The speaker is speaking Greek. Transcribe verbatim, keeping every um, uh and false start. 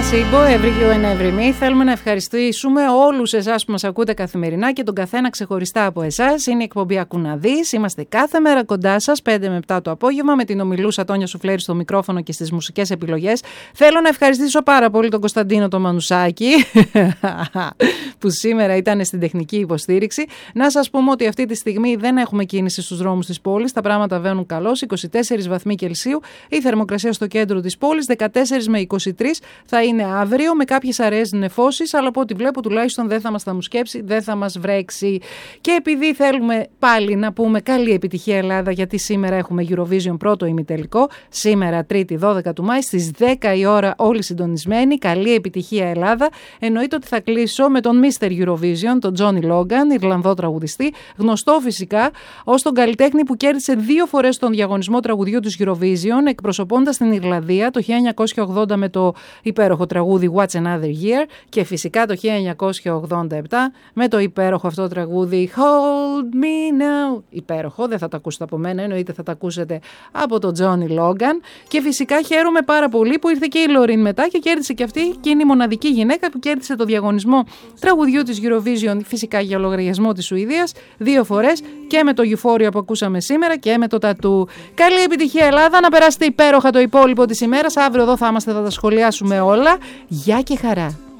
Σύμπο, Every You and Every Me. Θέλουμε να ευχαριστήσουμε όλους εσάς που μας ακούτε καθημερινά και τον καθένα ξεχωριστά από εσάς. Είναι η εκπομπή Ακού να δεις. Είμαστε κάθε μέρα κοντά σας, πέντε με επτά το απόγευμα, με την ομιλούσα Τόνια Σουφλέρη στο μικρόφωνο και στις μουσικές επιλογές. Θέλω να ευχαριστήσω πάρα πολύ τον Κωνσταντίνο τον Μανουσάκη, που σήμερα ήταν στην τεχνική υποστήριξη. Να σας πούμε ότι αυτή τη στιγμή δεν έχουμε κίνηση στους δρόμους της πόλης. Τα πράγματα βαίνουν καλώς. είκοσι τέσσερις βαθμοί Κελσίου. Η θερμοκρασία στο κέντρο της πόλης δεκατέσσερα με είκοσι τρία θα είναι αύριο, με κάποιες αραιές νεφώσεις, αλλά από ό,τι βλέπω τουλάχιστον δεν θα μας θαμουσκέψει, δεν θα μας βρέξει. Και επειδή θέλουμε πάλι να πούμε καλή επιτυχία Ελλάδα, γιατί σήμερα έχουμε Eurovision πρώτο ημιτελικό, σήμερα Τρίτη δώδεκα του Μάη στις δέκα η ώρα, όλοι συντονισμένοι. Καλή επιτυχία Ελλάδα. Εννοείται ότι θα κλείσω με τον μίστερ Eurovision, τον Johnny Logan, Ιρλανδό τραγουδιστή, γνωστό φυσικά ως τον καλλιτέχνη που κέρδισε δύο φορές τον διαγωνισμό τραγουδιού του Eurovision, εκπροσωπώντας την Ιρλανδία το χίλια εννιακόσια ογδόντα με το υπέροχο τραγούδι What's Another Year και φυσικά το χίλια εννιακόσια ογδόντα επτά με το υπέροχο αυτό τραγούδι Hold Me Now. Υπέροχο, δεν θα το ακούσετε από μένα, εννοείται θα το ακούσετε από τον Johnny Logan. Και φυσικά χαίρομαι πάρα πολύ που ήρθε και η Λωρίν μετά και κέρδισε και αυτή, και είναι η μοναδική γυναίκα που κέρδισε το διαγωνισμό τραγουδιού της Eurovision, φυσικά για λογαριασμό της Σουηδίας, δύο φορές, και με το Euphoria που ακούσαμε σήμερα και με το Tattoo. Καλή επιτυχία Ελλάδα, να περάσετε υπέροχα το υπόλοιπο της ημέρας. Αύριο εδώ θα είμαστε, θα τα σχολιάσουμε όλα. Γεια και χαρά.